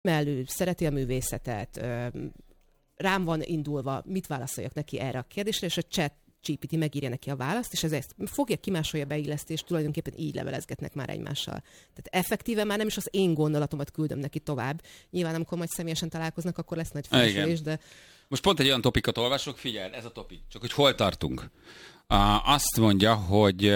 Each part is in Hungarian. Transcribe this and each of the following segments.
mellő, szereti a művészetet, rám van indulva, mit válaszoljak neki erre a kérdésre, és a ChatGPT megírja neki a választ, és ezt fogja, kimásolja, beilleszti, és tulajdonképpen így levelezgetnek már egymással. Tehát effektíve már nem is az én gondolatomat küldöm neki tovább. Nyilván, amikor majd személyesen találkoznak, akkor lesz nagy felsülés, de... Most pont egy olyan topikot olvasok, figyeld, ez a topik, csak hogy hol tartunk. Azt mondja, hogy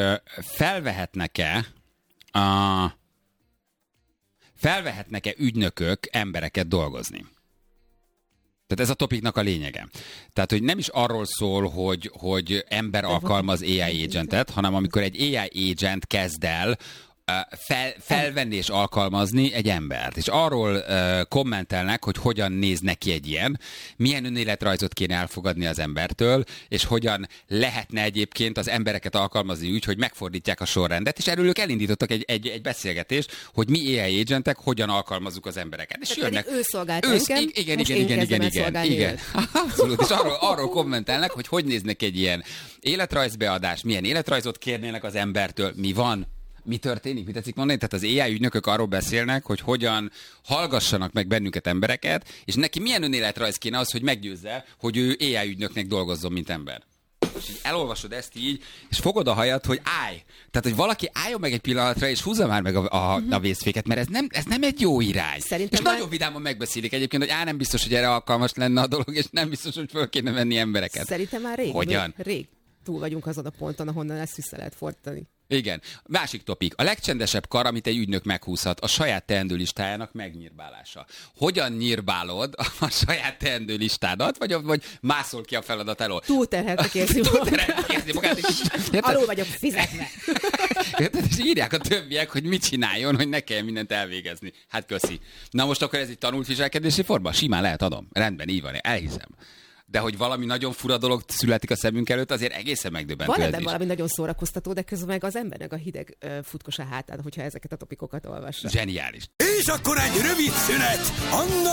felvehetnek-e ügynökök embereket dolgozni. Tehát ez a topiknak a lényege. Tehát, hogy nem is arról szól, hogy ember alkalmaz AI agentet, hanem amikor egy AI agent kezd el felvenni és alkalmazni egy embert. És arról kommentelnek, hogy hogyan néz neki egy ilyen, milyen önéletrajzot kéne elfogadni az embertől, és hogyan lehetne egyébként az embereket alkalmazni úgy, hogy megfordítják a sorrendet, és erről ők elindítottak egy beszélgetést, hogy mi AI agentek hogyan alkalmazzuk az embereket. És jönnek. Ő szolgált engem, igen. Abszolút. És arról kommentelnek, hogy néznek egy ilyen életrajzbeadás, milyen életrajzot kérnének az embertől, mi van, mi történik? Mit tetszik mondani? Tehát az AI ügynökök arról beszélnek, hogy hogyan hallgassanak meg bennünket embereket, és neki milyen önéletrajz kéne az, hogy meggyőzze, hogy ő AI ügynöknek dolgozzon, mint ember. És így elolvasod ezt így, és fogod a hajat, hogy állj. Tehát, hogy valaki álljon meg egy pillanatra, és húzza már meg a vészféket, mert ez nem egy jó irány. Szerintem és nagyon vidáman megbeszélik egyébként, hogy nem biztos, hogy erre alkalmas lenne a dolog, és nem biztos, hogy föl kéne venni embereket. Szerintem már rég túl vagyunk azon a ponton, ahonnan ezt vissza lehet fordítani. Igen. Másik topik. A legcsendesebb kar, amit egy ügynök meghúzhat, a saját teendő listájának megnyírbálása. Hogyan nyírbálod a saját teendő listádat, vagy mászol ki a feladat elől? Túlterheltek érzi magát. Alul vagyok fizetve. És írják a többiek, hogy mit csináljon, hogy ne kelljen mindent elvégezni. Hát köszi. Na most akkor ez egy tanult viselkedési forma? Simán lehet, adom. Rendben, így van, elhiszem. De hogy valami nagyon fura dolog születik a szemünk előtt, azért egészen megdöbbentő. Van ebben valami nagyon szórakoztató, de közben meg az embernek a hideg futkos a hátán, hogyha ezeket a topikokat olvassa. Zseniális. És akkor egy rövid szünet, Anna